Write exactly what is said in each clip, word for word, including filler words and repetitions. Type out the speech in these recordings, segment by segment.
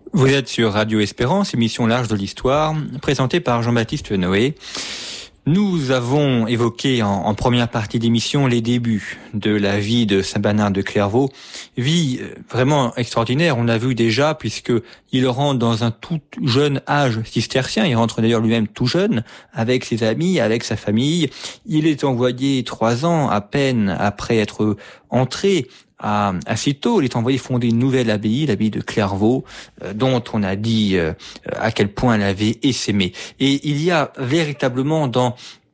Vous êtes sur Radio Espérance, émission L'Arche de l'Histoire, présentée par Jean-Baptiste Noé. Nous avons évoqué en, en première partie d'émission les débuts de la vie de Saint Bernard de Clairvaux. Vie vraiment extraordinaire, on l'a vu déjà, puisque il rentre dans un tout jeune âge cistercien. Il rentre d'ailleurs lui-même tout jeune, avec ses amis, avec sa famille. Il est envoyé trois ans à peine après être entré à, à Cîteaux. Il est envoyé fonder une nouvelle abbaye, l'abbaye de Clairvaux, euh, dont on a dit euh, à quel point elle avait essaimé. Et il y a véritablement dans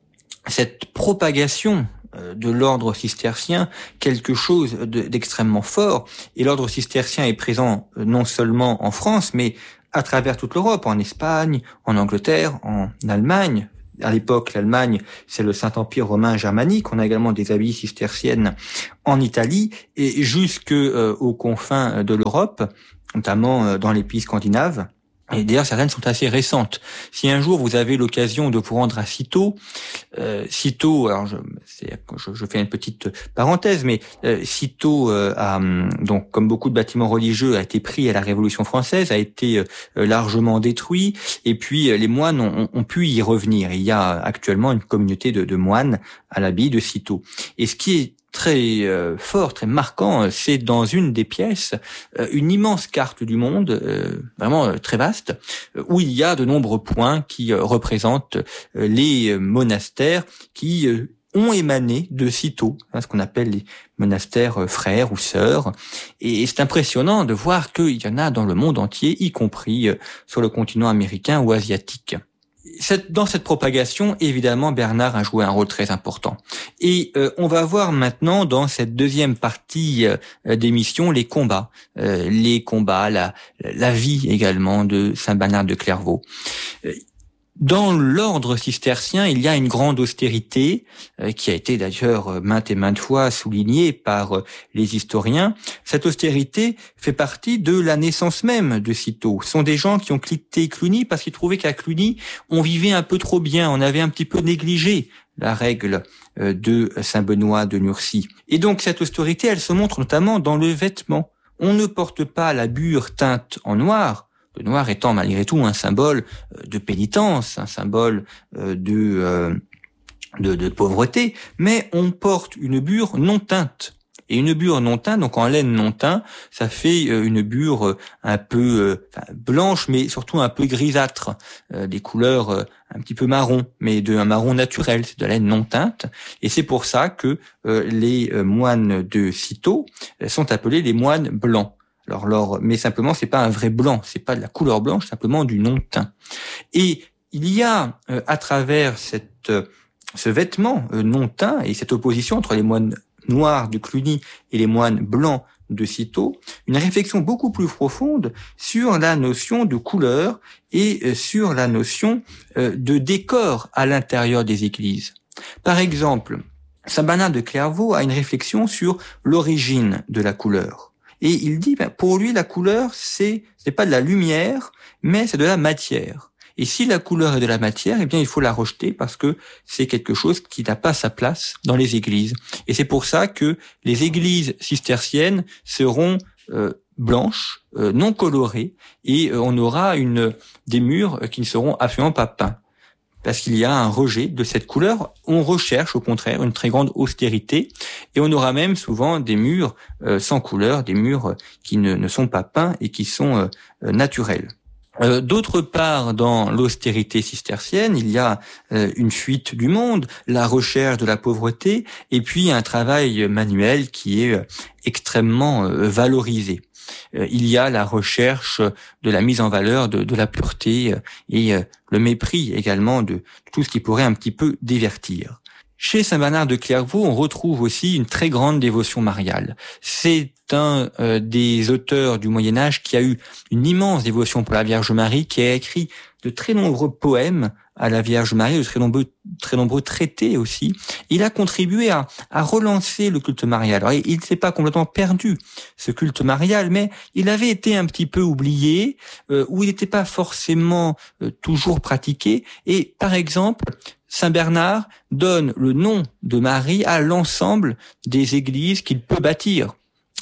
cette propagation euh, de l'ordre cistercien quelque chose de, d'extrêmement fort. Et l'ordre cistercien est présent euh, non seulement en France, mais à travers toute l'Europe, en Espagne, en Angleterre, en Allemagne. À l'époque, l'Allemagne, c'est le Saint-Empire romain germanique. On a également des abbayes cisterciennes en Italie et jusque euh, aux confins de l'Europe, notamment euh, dans les pays scandinaves. Et d'ailleurs, certaines sont assez récentes. Si un jour vous avez l'occasion de vous rendre à Cîteaux, euh, Cîteaux, alors je, c'est, je, je fais une petite parenthèse, mais euh, Cîteaux, euh, a, donc comme beaucoup de bâtiments religieux, a été pris à la Révolution française, a été euh, largement détruit, et puis euh, les moines ont, ont pu y revenir. Il y a actuellement une communauté de, de moines à l'abbaye de Cîteaux. Et ce qui est très euh, fort, très marquant, c'est dans une des pièces, euh, une immense carte du monde, euh, vraiment euh, très vaste, euh, où il y a de nombreux points qui euh, représentent euh, les euh, monastères qui euh, ont émané de Cîteaux, hein, ce qu'on appelle les monastères euh, frères ou sœurs. Et, et c'est impressionnant de voir qu'il y en a dans le monde entier, y compris euh, sur le continent américain ou asiatique. Cette, dans cette propagation, évidemment, Bernard a joué un rôle très important. Et euh, on va voir maintenant, dans cette deuxième partie euh, d'émission, les combats. Euh, les combats, la, la vie également de Saint Bernard de Clairvaux. Euh, Dans l'ordre cistercien, il y a une grande austérité euh, qui a été d'ailleurs maintes et maintes fois soulignée par euh, les historiens. Cette austérité fait partie de la naissance même de Cîteaux. Ce sont des gens qui ont quitté Cluny parce qu'ils trouvaient qu'à Cluny, on vivait un peu trop bien, on avait un petit peu négligé la règle euh, de Saint Benoît de Nursie. Et donc cette austérité, elle se montre notamment dans le vêtement. On ne porte pas la bure teinte en noir, le noir étant malgré tout un symbole de pénitence, un symbole de, de, de pauvreté, mais on porte une bure non teinte. Et une bure non teinte, donc en laine non teinte, ça fait une bure un peu enfin, blanche, mais surtout un peu grisâtre, des couleurs un petit peu marron, mais de un marron naturel, c'est de la laine non teinte. Et c'est pour ça que les moines de Cîteaux sont appelés les moines blancs. Alors, alors, mais simplement, c'est pas un vrai blanc, c'est pas de la couleur blanche, simplement du non-teint. Et il y a, euh, à travers cette, euh, ce vêtement euh, non-teint et cette opposition entre les moines noirs de Cluny et les moines blancs de Cîteaux, une réflexion beaucoup plus profonde sur la notion de couleur et euh, sur la notion euh, de décor à l'intérieur des églises. Par exemple, Saint Bernard de Clairvaux a une réflexion sur l'origine de la couleur. Et il dit, ben, pour lui, la couleur, c'est, c'est pas de la lumière, mais c'est de la matière. Et si la couleur est de la matière, eh bien, il faut la rejeter parce que c'est quelque chose qui n'a pas sa place dans les églises. Et c'est pour ça que les églises cisterciennes seront euh, blanches, euh, non colorées, et euh, on aura une, des murs qui ne seront absolument pas peints. Parce qu'il y a un rejet de cette couleur. On recherche au contraire une très grande austérité et on aura même souvent des murs euh, sans couleur, des murs qui ne, ne sont pas peints et qui sont euh, naturels. Euh, d'autre part, dans l'austérité cistercienne, il y a euh, une fuite du monde, la recherche de la pauvreté et puis un travail manuel qui est euh, extrêmement euh, valorisé. Il y a la recherche de la mise en valeur de, de la pureté et le mépris également de tout ce qui pourrait un petit peu divertir. Chez Saint Bernard de Clairvaux, on retrouve aussi une très grande dévotion mariale. C'est un euh, des auteurs du Moyen-Âge qui a eu une immense dévotion pour la Vierge Marie, qui a écrit de très nombreux poèmes à la Vierge Marie, de très nombreux, très nombreux traités aussi. Il a contribué à, à relancer le culte marial. Alors, il ne s'est pas complètement perdu, ce culte marial, mais il avait été un petit peu oublié, euh, ou il n'était pas forcément euh, toujours pratiqué. Et par exemple, Saint Bernard donne le nom de Marie à l'ensemble des églises qu'il peut bâtir.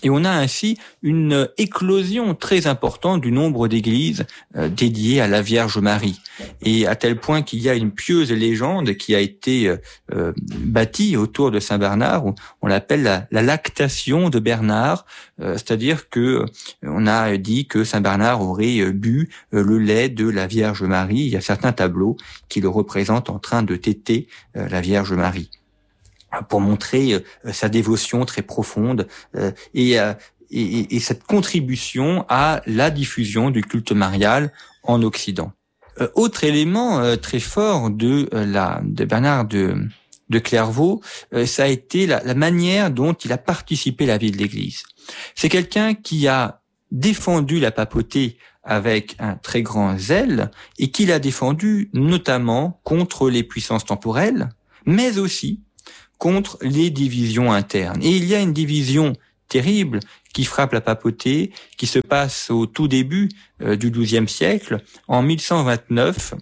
Et on a ainsi une éclosion très importante du nombre d'églises euh, dédiées à la Vierge Marie. Et à tel point qu'il y a une pieuse légende qui a été euh, bâtie autour de Saint Bernard, on, on l'appelle la, la lactation de Bernard, euh, c'est-à-dire que euh, on a dit que Saint Bernard aurait euh, bu euh, le lait de la Vierge Marie. Il y a certains tableaux qui le représentent en train de téter euh, la Vierge Marie, pour montrer euh, sa dévotion très profonde euh, et, euh, et, et cette contribution à la diffusion du culte marial en Occident. Euh, autre élément euh, très fort de euh, la de Bernard de de Clairvaux, euh, ça a été la, la manière dont il a participé à la vie de l'Église. C'est quelqu'un qui a défendu la papauté avec un très grand zèle et qui l'a défendu notamment contre les puissances temporelles, mais aussi contre les divisions internes. Et il y a une division terrible qui frappe la papauté, qui se passe au tout début euh, du douzième siècle, en mille cent vingt-neuf,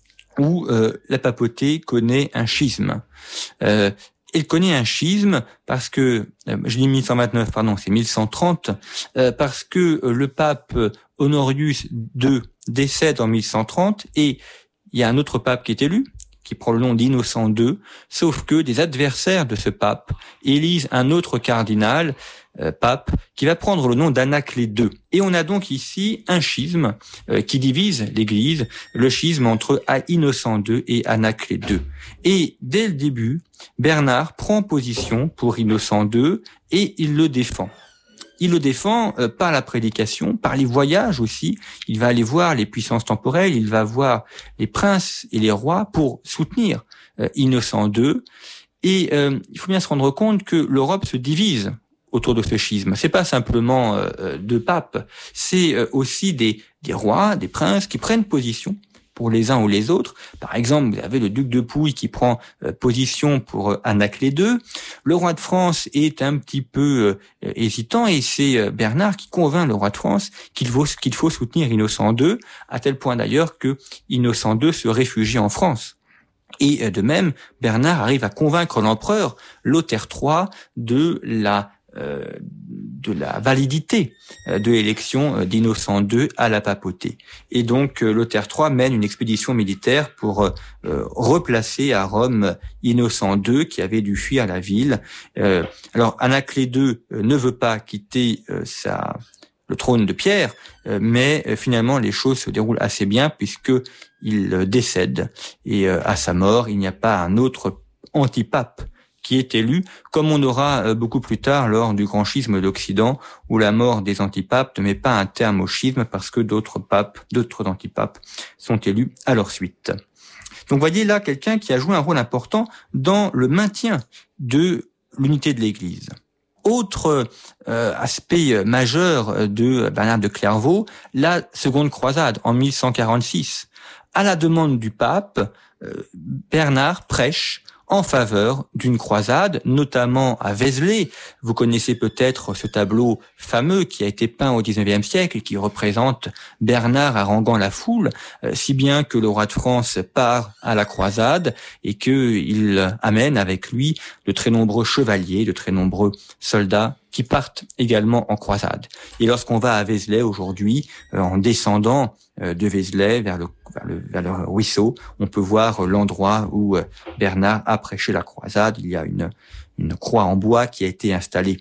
où euh, la papauté connaît un schisme. Euh, elle connaît un schisme parce que, euh, je dis mille cent vingt-neuf, pardon, c'est mille cent trente, euh, parce que euh, le pape Honorius deux décède en mille cent trente et il y a un autre pape qui est élu, qui prend le nom d'Innocent deux, sauf que des adversaires de ce pape élisent un autre cardinal, euh, pape, qui va prendre le nom d'Anaclet deux. Et on a donc ici un schisme euh, qui divise l'Église, le schisme entre Innocent deux et Anaclet deux. Et dès le début, Bernard prend position pour Innocent deux et il le défend. Il le défend euh, par la prédication, par les voyages aussi. Il va aller voir les puissances temporelles, il va voir les princes et les rois pour soutenir euh, Innocent deux. Et euh, il faut bien se rendre compte que l'Europe se divise autour de ce schisme. C'est pas simplement euh, deux papes, c'est euh, aussi des, des rois, des princes qui prennent position pour les uns ou les autres. Par exemple, vous avez le duc de Pouille qui prend euh, position pour euh, Anaclet deux. Le roi de France est un petit peu euh, hésitant et c'est euh, Bernard qui convainc le roi de France qu'il faut, qu'il faut soutenir Innocent deux, à tel point d'ailleurs que Innocent deux se réfugie en France. Et euh, de même, Bernard arrive à convaincre l'empereur Lothaire trois de la euh, de la validité de l'élection d'Innocent deux à la papauté. Et donc, Lothaire trois mène une expédition militaire pour euh, replacer à Rome Innocent deux, qui avait dû fuir la ville. Euh, alors, Anaclet deux euh, ne veut pas quitter euh, sa, le trône de Pierre, euh, mais euh, finalement, les choses se déroulent assez bien puisque il euh, décède. Et euh, à sa mort, il n'y a pas un autre antipape qui est élu, comme on aura beaucoup plus tard lors du grand schisme d'Occident, où la mort des antipapes ne met pas un terme au schisme parce que d'autres papes, d'autres antipapes sont élus à leur suite. Donc voyez là quelqu'un qui a joué un rôle important dans le maintien de l'unité de l'Église. Autre euh, aspect majeur de Bernard de Clairvaux, la seconde croisade en mille cent quarante-six. À la demande du pape, euh, Bernard prêche en faveur d'une croisade, notamment à Vézelay. Vous connaissez peut-être ce tableau fameux qui a été peint au dix-neuvième siècle et qui représente Bernard haranguant la foule, si bien que le roi de France part à la croisade et qu'il amène avec lui de très nombreux chevaliers, de très nombreux soldats qui partent également en croisade. Et lorsqu'on va à Vézelay aujourd'hui, en descendant de Vézelay vers le, vers le, vers le ruisseau, on peut voir l'endroit où Bernard a prêché la croisade. Il y a une, une croix en bois qui a été installée.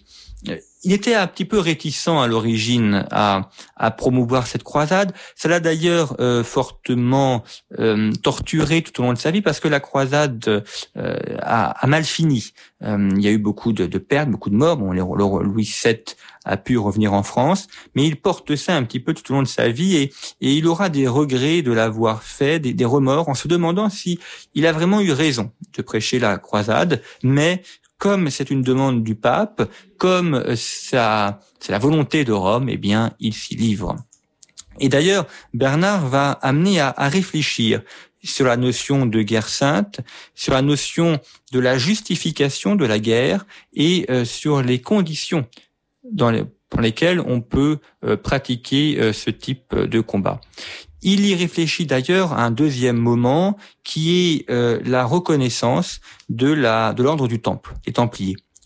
Il était un petit peu réticent à l'origine à, à promouvoir cette croisade. Ça l'a d'ailleurs euh, fortement euh, torturé tout au long de sa vie parce que la croisade euh, a, a mal fini. Euh, il y a eu beaucoup de, de pertes, beaucoup de morts. Bon, le, le, Louis sept a pu revenir en France, mais il porte ça un petit peu tout au long de sa vie et, et il aura des regrets de l'avoir fait, des, des remords, en se demandant si il a vraiment eu raison de prêcher la croisade, mais comme c'est une demande du pape, comme ça, c'est la volonté de Rome, eh bien, il s'y livre. Et d'ailleurs, Bernard va amener à, à réfléchir sur la notion de guerre sainte, sur la notion de la justification de la guerre et euh, sur les conditions dans, les, dans lesquelles on peut euh, pratiquer euh, ce type de combat. Il y réfléchit d'ailleurs à un deuxième moment qui est euh, la reconnaissance de la de l'ordre du Temple, les Templiers.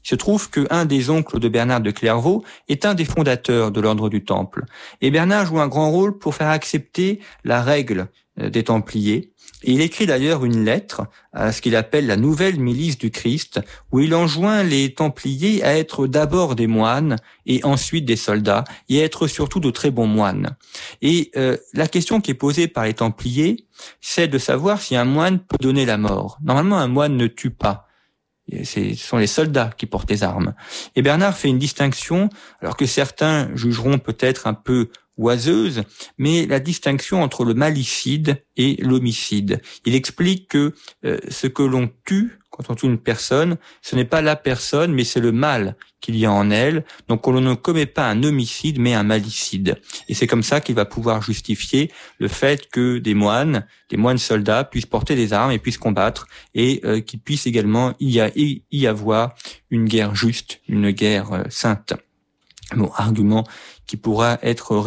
Il se trouve qu'un des oncles de Bernard de Clairvaux est un des fondateurs de l'ordre du Temple. Et Bernard joue un grand rôle pour faire accepter la règle des Templiers. Et il écrit d'ailleurs une lettre à ce qu'il appelle la nouvelle milice du Christ, où il enjoint les Templiers à être d'abord des moines et ensuite des soldats, et à être surtout de très bons moines. Et euh, la question qui est posée par les Templiers, c'est de savoir si un moine peut donner la mort. Normalement, un moine ne tue pas. Ce sont les soldats qui portent les armes. Et Bernard fait une distinction, alors que certains jugeront peut-être un peu oiseuse, mais la distinction entre le malicide et l'homicide. Il explique que euh, ce que l'on tue, quand on tue une personne, ce n'est pas la personne, mais c'est le mal qu'il y a en elle. Donc on ne commet pas un homicide, mais un malicide. Et c'est comme ça qu'il va pouvoir justifier le fait que des moines, des moines soldats, puissent porter des armes et puissent combattre, et euh, qu'il puisse également y, a, y avoir une guerre juste, une guerre euh, sainte. Bon, argument qui pourra être